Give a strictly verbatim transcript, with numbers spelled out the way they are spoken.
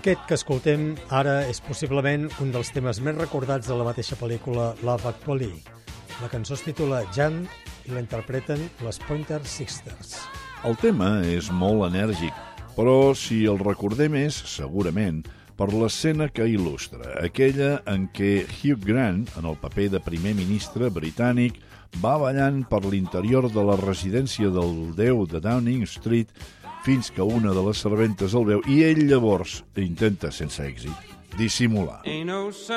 Aquest que escoltem ara és possiblement un dels temes més recordats de la mateixa pel·lícula Love Actually. La cançó es titula Jan i la interpreten les Pointer Sisters. El tema és molt enèrgic, però si el recordem és, segurament, per l'escena que il·lustra, aquella en què Hugh Grant, en el paper de primer ministre britànic, va ballant per l'interior de la residència del déu de Downing Street fins que una de les serventes el veu i ell llavors intenta, sense èxit, dissimular.